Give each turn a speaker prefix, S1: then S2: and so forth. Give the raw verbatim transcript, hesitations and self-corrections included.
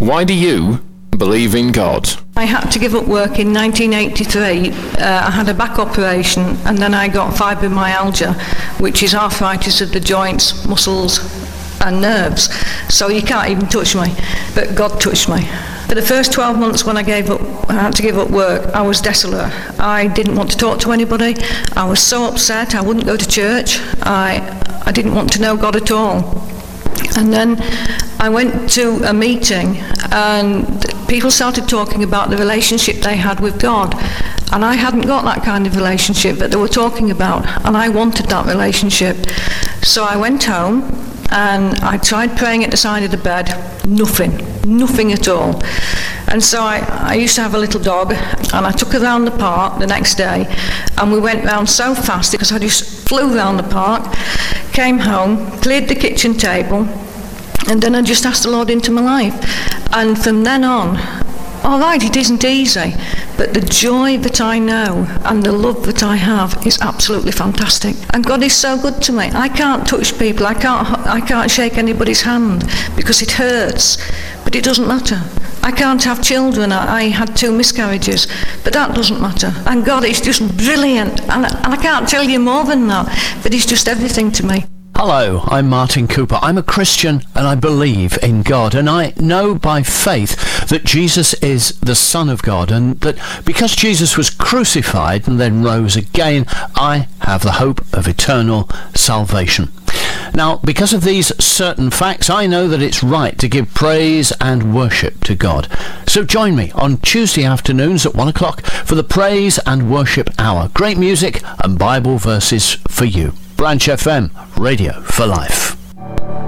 S1: Why do you believe in God?
S2: I had to give up work in nineteen eighty-three. Uh, I had a back operation, and then I got fibromyalgia, which is arthritis of the joints, muscles and nerves. So you can't even touch me, but God touched me. For the first twelve months when I gave up, I had to give up work, I was desolate. I didn't want to talk to anybody. I was so upset. I wouldn't go to church. I, I didn't want to know God at all. And then I went to a meeting, and people started talking about the relationship they had with God. And I hadn't got that kind of relationship that they were talking about, and I wanted that relationship. So I went home, and I tried praying at the side of the bed. Nothing. Nothing at all. And so I, I used to have a little dog, and I took her round the park the next day, and we went round so fast because I just flew round the park, came home, cleared the kitchen table, and then I just asked the Lord into my life. And from then on, all right, it isn't easy, but the joy that I know and the love that I have is absolutely fantastic. And God is so good to me. I can't touch people. I can't I can't shake anybody's hand because it hurts, but it doesn't matter. I can't have children. I, I had two miscarriages, but that doesn't matter. And God is just brilliant. And, and I can't tell you more than that, but He's just everything to me.
S3: Hello, I'm Martin Cooper. I'm a Christian and I believe in God, and I know by faith that Jesus is the Son of God, and that because Jesus was crucified and then rose again, I have the hope of eternal salvation. Now, because of these certain facts, I know that it's right to give praise and worship to God. So join me on Tuesday afternoons at one o'clock for the Praise and Worship Hour. Great music and Bible verses for you. Branch F M, Radio for Life.